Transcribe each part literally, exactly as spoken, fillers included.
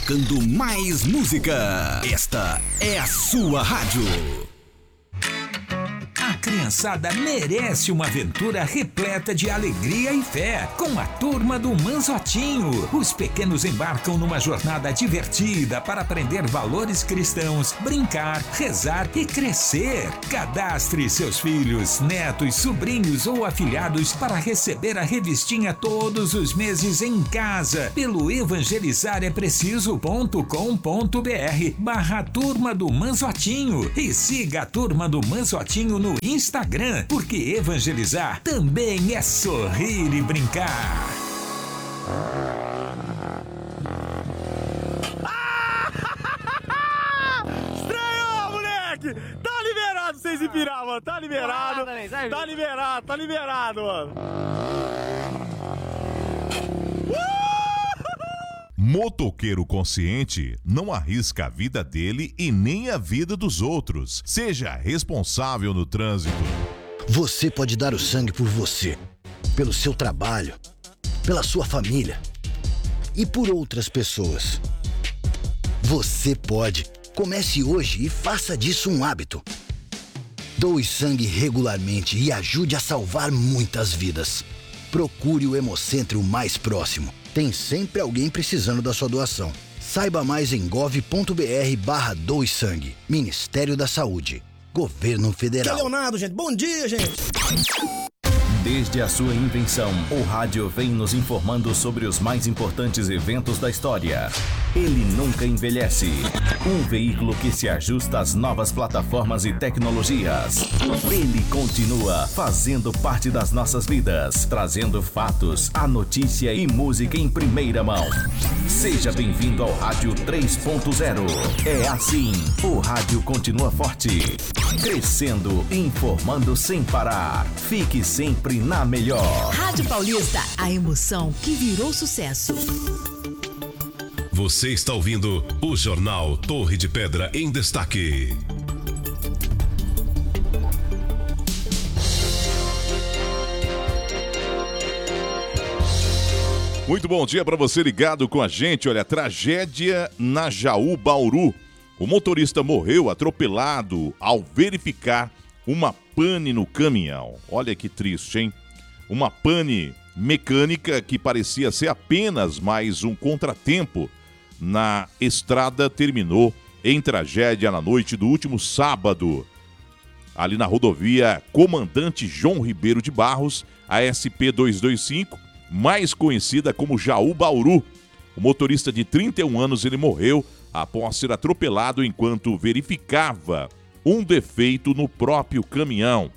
tocando mais música. Esta é a sua rádio. A criançada merece uma aventura repleta de alegria e fé com a turma do Manzotinho. Os pequenos embarcam numa jornada divertida para aprender valores cristãos, brincar, rezar e crescer. Cadastre seus filhos, netos, sobrinhos ou afilhados para receber a revistinha todos os meses em casa pelo evangelizarepreciso.com.br barra Turma do Manzotinho e siga a Turma do Manzotinho no Instagram, porque evangelizar também é sorrir e brincar. Estranhou, moleque! Tá liberado vocês se virar, mano. Tá liberado. Tá liberado, tá liberado, mano. Motoqueiro consciente não arrisca a vida dele e nem a vida dos outros. Seja responsável no trânsito. Você pode dar o sangue por você, pelo seu trabalho, pela sua família e por outras pessoas. Você pode. Comece hoje e faça disso um hábito. Doe sangue regularmente e ajude a salvar muitas vidas. Procure o Hemocentro mais próximo. Tem sempre alguém precisando da sua doação. Saiba mais em gov.br barra doe sangue. Ministério da Saúde. Governo Federal. Que Leonardo, gente. Bom dia, gente. Desde a sua invenção, o rádio vem nos informando sobre os mais importantes eventos da história. Ele nunca envelhece. Um veículo que se ajusta às novas plataformas e tecnologias. Ele continua fazendo parte das nossas vidas, trazendo fatos, a notícia e música em primeira mão. Seja bem-vindo ao Rádio três ponto zero. É assim, o rádio continua forte, crescendo, informando sem parar. Fique sempre na melhor. Rádio Paulista, a emoção que virou sucesso. Você está ouvindo o Jornal Torre de Pedra em Destaque. Muito bom dia para você ligado com a gente. Olha, tragédia na Jaú Bauru. O motorista morreu atropelado ao verificar uma pane no caminhão. Olha que triste, hein? Uma pane mecânica que parecia ser apenas mais um contratempo na estrada terminou em tragédia na noite do último sábado, ali na rodovia Comandante João Ribeiro de Barros, a S P duzentos e vinte e cinco, mais conhecida como Jaú Bauru. O motorista de trinta e um anos, ele morreu após ser atropelado enquanto verificava um defeito no próprio caminhão.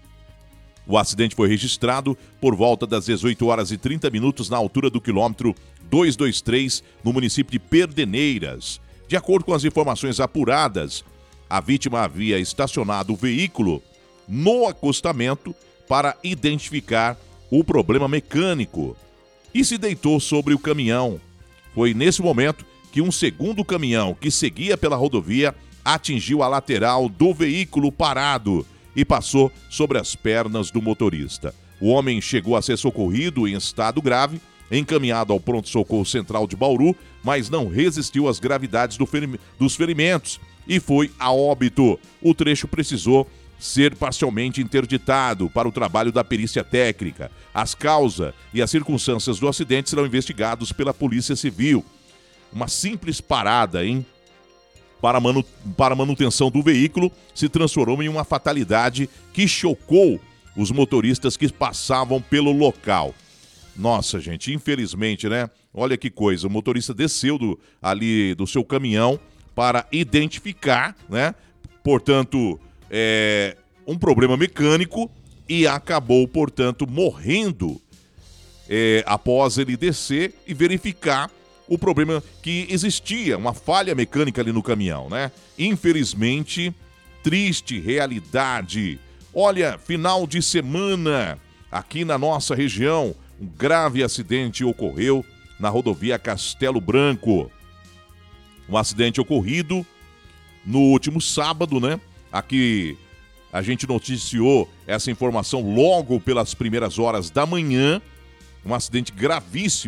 O acidente foi registrado por volta das dezoito horas e trinta minutos na altura do quilômetro duzentos e vinte e três, no município de Perdeneiras. De acordo com as informações apuradas, a vítima havia estacionado o veículo no acostamento para identificar o problema mecânico e se deitou sobre o caminhão. Foi nesse momento que um segundo caminhão que seguia pela rodovia atingiu a lateral do veículo parado e passou sobre as pernas do motorista. O homem chegou a ser socorrido em estado grave, encaminhado ao pronto-socorro central de Bauru, mas não resistiu às gravidades do ferim- dos ferimentos e foi a óbito. O trecho precisou ser parcialmente interditado para o trabalho da perícia técnica. As causas e as circunstâncias do acidente serão investigados pela Polícia Civil. Uma simples parada, hein? Para, manu- para manutenção do veículo se transformou em uma fatalidade que chocou os motoristas que passavam pelo local. Nossa, gente, infelizmente, né? Olha que coisa, o motorista desceu do, ali do seu caminhão para identificar, né? Portanto, é, um problema mecânico e acabou, portanto, morrendo é, após ele descer e verificar o problema que existia, uma falha mecânica ali no caminhão, né? Infelizmente, triste realidade. Olha, final de semana aqui na nossa região, um grave acidente ocorreu na rodovia Castelo Branco. Um acidente ocorrido no último sábado, né? Aqui a gente noticiou essa informação logo pelas primeiras horas da manhã. Um acidente gravíssimo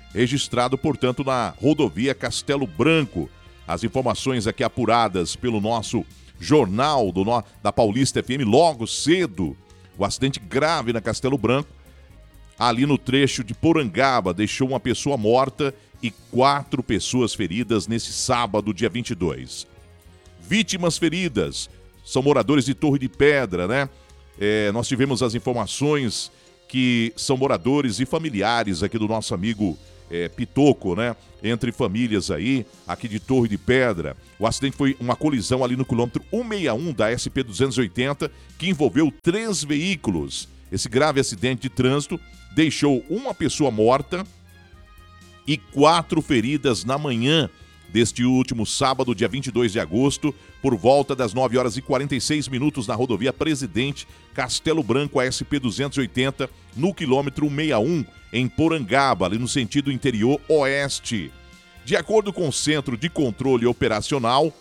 registrado, portanto, na rodovia Castelo Branco. As informações aqui apuradas pelo nosso jornal do, da Paulista F M logo cedo. O acidente grave na Castelo Branco, ali no trecho de Porangaba, deixou uma pessoa morta e quatro pessoas feridas nesse sábado, dia vinte e dois. Vítimas feridas são moradores de Torre de Pedra, né? É, nós tivemos as informações que são moradores e familiares aqui do nosso amigo é, Pitoco, né? Entre famílias aí, aqui de Torre de Pedra. O acidente foi uma colisão ali no quilômetro cento e sessenta e um da S P duzentos e oitenta, que envolveu três veículos. Esse grave acidente de trânsito deixou uma pessoa morta e quatro feridas na manhã deste último sábado, dia vinte e dois de agosto, por volta das nove horas e quarenta e seis minutos na rodovia Presidente Castelo Branco, a S P duzentos e oitenta, no quilômetro cento e sessenta e um, em Porangaba, ali no sentido interior oeste. De acordo com o Centro de Controle Operacional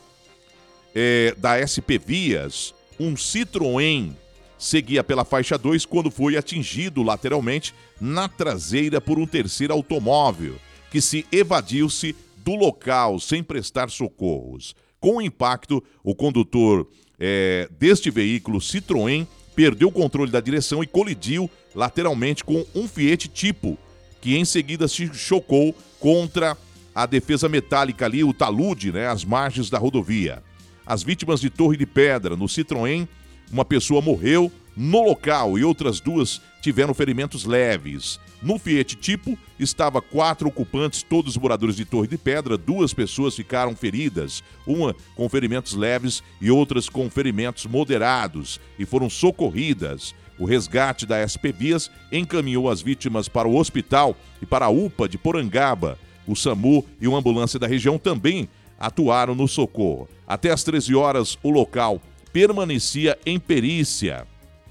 é, da S P Vias, um Citroën seguia pela faixa dois quando foi atingido lateralmente na traseira por um terceiro automóvel, que se evadiu-se do local sem prestar socorros. Com o impacto, o condutor é, deste veículo Citroën perdeu o controle da direção e colidiu lateralmente com um Fiat Tipo, que em seguida se chocou contra a defesa metálica ali, o talude, né, às margens da rodovia. As vítimas de Torre de Pedra, no Citroën, uma pessoa morreu no local e outras duas tiveram ferimentos leves. No Fiat Tipo, estava quatro ocupantes, todos moradores de Torre de Pedra. Duas pessoas ficaram feridas, uma com ferimentos leves e outras com ferimentos moderados, e foram socorridas. O resgate da S P Vias encaminhou as vítimas para o hospital e para a U P A de Porangaba. O SAMU e uma ambulância da região também atuaram no socorro. Até às treze horas, o local permanecia em perícia.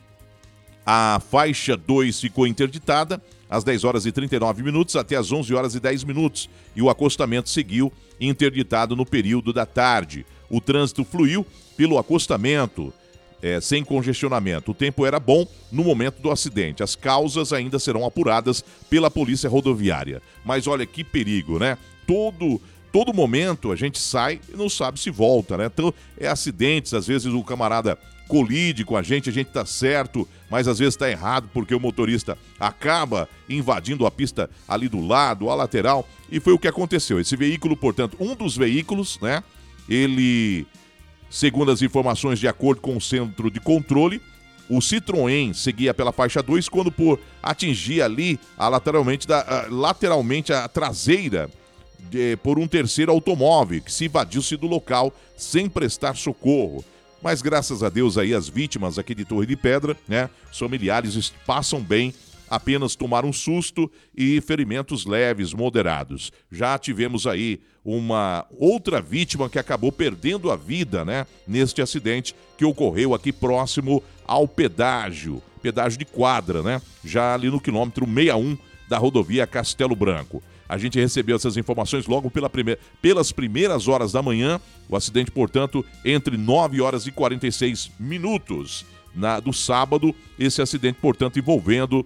A faixa dois ficou interditada às dez horas e trinta e nove minutos até às onze horas e dez minutos e o acostamento seguiu interditado no período da tarde. O trânsito fluiu pelo acostamento, é, sem congestionamento. O tempo era bom no momento do acidente. As causas ainda serão apuradas pela Polícia Rodoviária. Mas olha que perigo, né? Todo... Todo momento a gente sai e não sabe se volta, né? Então, é acidentes, às vezes o camarada colide com a gente, a gente tá certo, mas às vezes tá errado porque o motorista acaba invadindo a pista ali do lado, a lateral, e foi o que aconteceu. Esse veículo, portanto, um dos veículos, né? Ele, segundo as informações de acordo com o Centro de Controle, o Citroën seguia pela faixa dois quando por atingir ali a lateralmente, da, a, lateralmente a traseira De, por um terceiro automóvel que se evadiu-se do local sem prestar socorro. Mas graças a Deus aí as vítimas aqui de Torre de Pedra, né, os familiares passam bem, apenas tomaram um susto e ferimentos leves, moderados. Já tivemos aí uma outra vítima que acabou perdendo a vida, né, neste acidente que ocorreu aqui próximo ao pedágio, pedágio de Quadra, né, já ali no quilômetro sessenta e um da rodovia Castelo Branco. A gente recebeu essas informações logo pela primeira, pelas primeiras horas da manhã. O acidente, portanto, entre nove horas e quarenta e seis minutos na, do sábado. Esse acidente, portanto, envolvendo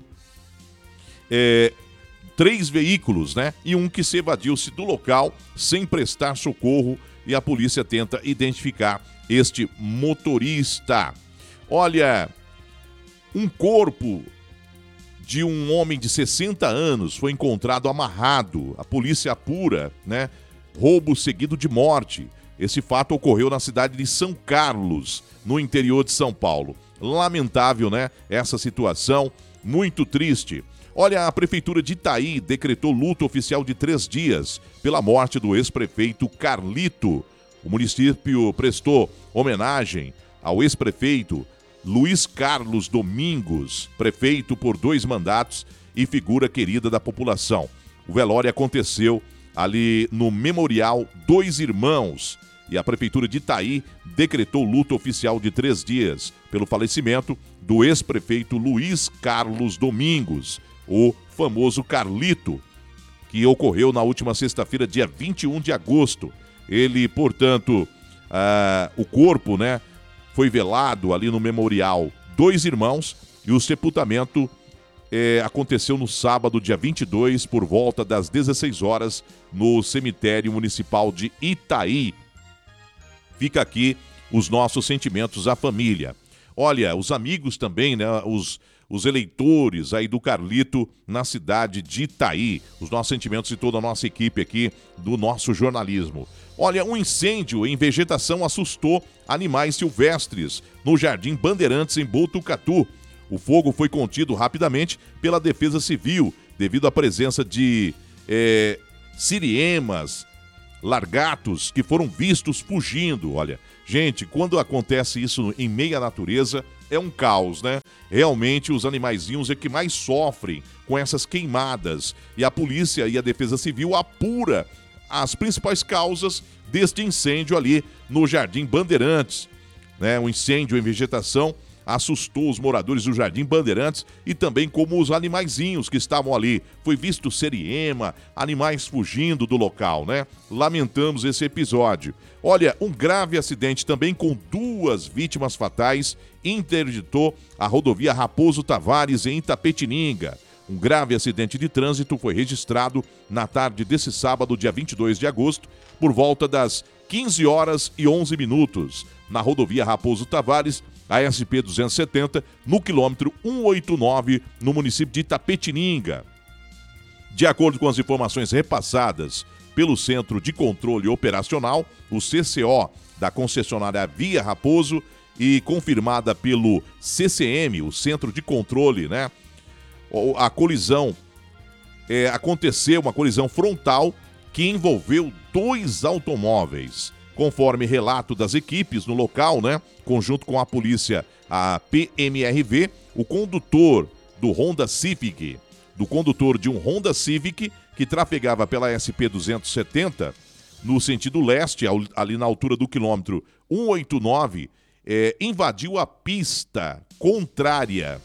é, três veículos, né? E um que se evadiu-se do local sem prestar socorro. E a polícia tenta identificar este motorista. Olha, um corpo de um homem de sessenta anos foi encontrado amarrado. A polícia apura, né? Roubo seguido de morte. Esse fato ocorreu na cidade de São Carlos, no interior de São Paulo. Lamentável, né? Essa situação, muito triste. Olha, a Prefeitura de Itaí decretou luto oficial de três dias pela morte do ex-prefeito Carlito. O município prestou homenagem ao ex-prefeito Luiz Carlos Domingos, prefeito por dois mandatos e figura querida da população. O velório aconteceu ali no Memorial Dois Irmãos e a Prefeitura de Itaí decretou luto oficial de três dias pelo falecimento do ex-prefeito Luiz Carlos Domingos, o famoso Carlito, que ocorreu na última sexta-feira, dia vinte e um de agosto. Ele, portanto, uh, o corpo, né, foi velado ali no Memorial Dois Irmãos e o sepultamento é, aconteceu no sábado, dia vinte e dois, por volta das dezesseis horas, no cemitério municipal de Itaí. Fica aqui os nossos sentimentos à família. Olha, os amigos também, né? Os, os eleitores aí do Carlito na cidade de Itaí. Os nossos sentimentos e toda a nossa equipe aqui do nosso jornalismo. Olha, um incêndio em vegetação assustou animais silvestres no Jardim Bandeirantes, em Botucatu. O fogo foi contido rapidamente pela Defesa Civil, devido à presença de é, siriemas, largatos, que foram vistos fugindo. Olha, gente, quando acontece isso em meio à natureza, é um caos, né? Realmente, os animaizinhos é que mais sofrem com essas queimadas. E a polícia e a Defesa Civil apura as principais causas deste incêndio ali no Jardim Bandeirantes, né? Um incêndio em vegetação assustou os moradores do Jardim Bandeirantes e também como os animaizinhos que estavam ali. Foi visto seriema, animais fugindo do local, né? Lamentamos esse episódio. Olha, um grave acidente também com duas vítimas fatais interditou a rodovia Raposo Tavares em Itapetininga. Um grave acidente de trânsito foi registrado na tarde desse sábado, dia vinte e dois de agosto, por volta das quinze horas e onze minutos, na rodovia Raposo Tavares, a S P duzentos e setenta, no quilômetro cento e oitenta e nove, no município de Itapetininga. De acordo com as informações repassadas pelo Centro de Controle Operacional, o C C O, da concessionária Via Raposo, e confirmada pelo C C M, o Centro de Controle, né? A colisão, é, aconteceu uma colisão frontal que envolveu dois automóveis. Conforme relato das equipes no local, né, conjunto com a polícia, a P M R V, o condutor do Honda Civic, do condutor de um Honda Civic que trafegava pela S P duzentos e setenta, no sentido leste, ali na altura do quilômetro cento e oitenta e nove, é, invadiu a pista contrária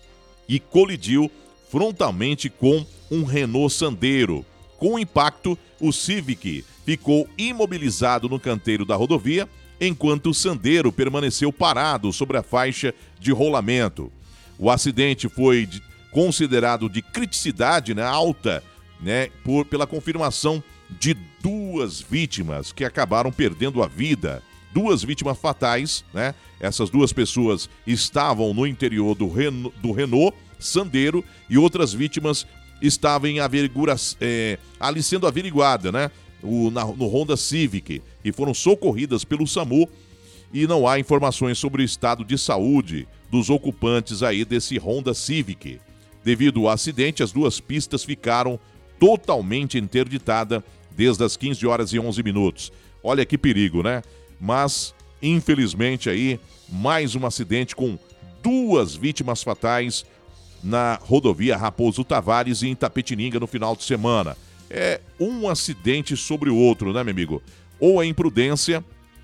e colidiu frontalmente com um Renault Sandero. Com o impacto, o Civic ficou imobilizado no canteiro da rodovia, enquanto o Sandero permaneceu parado sobre a faixa de rolamento. O acidente foi de, considerado de criticidade, né, alta, né, por, pela confirmação de duas vítimas que acabaram perdendo a vida. Duas vítimas fatais, né? Essas duas pessoas estavam no interior do, Ren- do Renault Sandero e outras vítimas estavam em averigura, é, ali sendo averiguada, né? O, na, no Honda Civic, e foram socorridas pelo SAMU, e não há informações sobre o estado de saúde dos ocupantes aí desse Honda Civic. Devido ao acidente, as duas pistas ficaram totalmente interditadas desde as quinze horas e onze minutos. Olha que perigo, né? Mas, infelizmente aí, mais um acidente com duas vítimas fatais na rodovia Raposo Tavares em Itapetininga no final de semana. É um acidente sobre o outro, né, meu amigo? Ou a imprudência,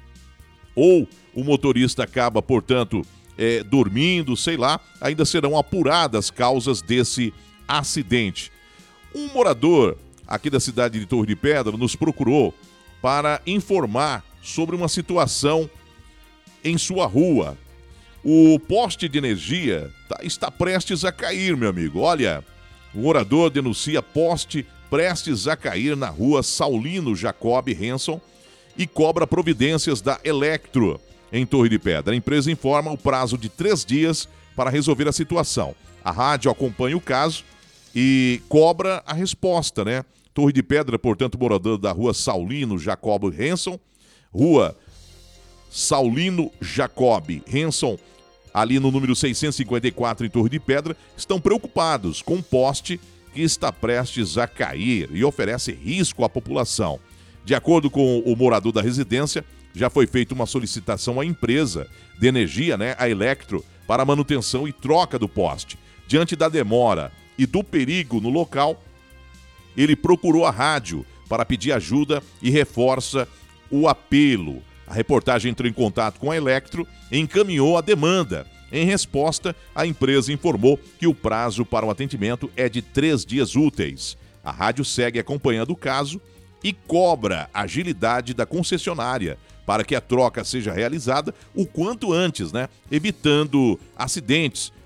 ou o motorista acaba, portanto, é, dormindo, sei lá, ainda serão apuradas as causas desse acidente. Um morador aqui da cidade de Torre de Pedra nos procurou para informar sobre uma situação em sua rua. O poste de energia tá, está prestes a cair, meu amigo. Olha, o morador denuncia poste prestes a cair na rua Saulino Jacob Henson e cobra providências da Electro em Torre de Pedra. A empresa informa o prazo de três dias para resolver a situação. A rádio acompanha o caso e cobra a resposta, né? Torre de Pedra, portanto, morador da rua Saulino Jacob Henson, rua Saulino Jacob Henson, ali no número seiscentos e cinquenta e quatro em Torre de Pedra, estão preocupados com o poste que está prestes a cair e oferece risco à população. De acordo com o morador da residência, já foi feita uma solicitação à empresa de energia, né, a Electro, para manutenção e troca do poste. Diante da demora e do perigo no local, ele procurou a rádio para pedir ajuda e reforça o apelo. A reportagem entrou em contato com a Electro e encaminhou a demanda. Em resposta, a empresa informou que o prazo para o atendimento é de três dias úteis. A rádio segue acompanhando o caso e cobra agilidade da concessionária para que a troca seja realizada o quanto antes, né? Evitando acidentes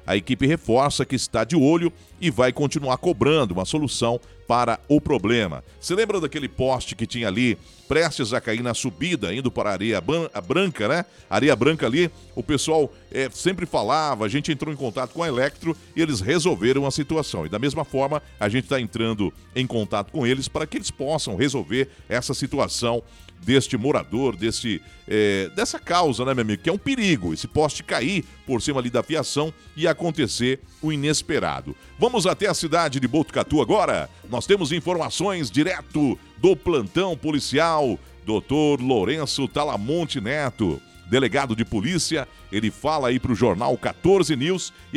A equipe reforça que está de olho e vai continuar cobrando uma solução para o problema. Você lembra daquele poste que tinha ali, prestes a cair na subida, indo para a Areia Branca, né? Areia Branca ali, o pessoal é, sempre falava, a gente entrou em contato com a Electro e eles resolveram a situação. E da mesma forma, a gente está entrando em contato com eles para que eles possam resolver essa situação deste morador, desse, é, dessa causa, né, meu amigo? Que é um perigo, esse poste cair por cima ali da fiação e acontecer o inesperado. Vamos até a cidade de Botucatu agora. Nós temos informações direto do plantão policial. doutor Lourenço Talamonte Neto, delegado de polícia, ele fala aí para o Jornal quatorze News. E